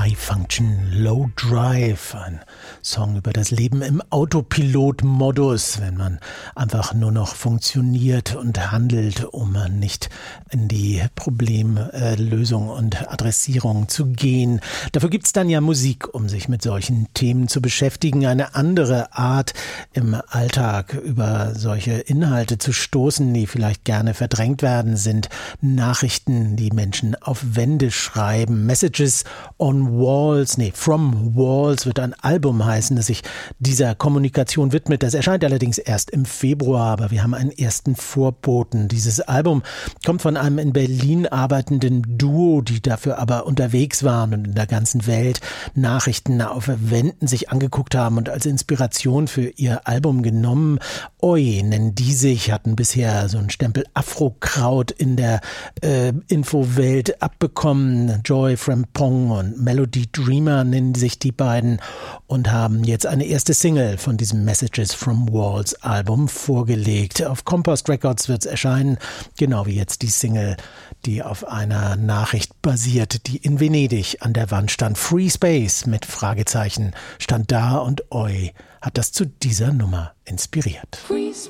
High Function, Low Drive, ein Song über das Leben im Autopilot-Modus, wenn man einfach nur noch funktioniert und handelt, um nicht in die Problemlösung und Adressierung zu gehen. Dafür gibt es dann ja Musik, um sich mit solchen Themen zu beschäftigen, eine andere Art im Alltag über solche Inhalte zu stoßen, die vielleicht gerne verdrängt werden, sind Nachrichten, die Menschen auf Wände schreiben. Messages on Walls, From Walls wird ein Album heißen, das sich dieser Kommunikation widmet. Das erscheint allerdings erst im Februar, aber wir haben einen ersten Vorboten. Dieses Album kommt von einem in Berlin arbeitenden Duo, die dafür aber unterwegs waren und in der ganzen Welt Nachrichten auf Wänden sich angeguckt haben und als Inspiration für ihr Album genommen. Oi nennen die sich, hatten bisher so einen Stempel Afrokraut in der Infowelt abbekommen. Joy Frimpong und Melody Dreamer nennen sich die beiden und haben jetzt eine erste Single von diesem Messages from Walls Album vorgelegt. Auf Compost Records wird es erscheinen, genau wie jetzt die Single, die auf einer Nachricht basiert, die in Venedig an der Wand stand. Free Space mit Fragezeichen stand da und Oi hat das zu dieser Nummer inspiriert. Free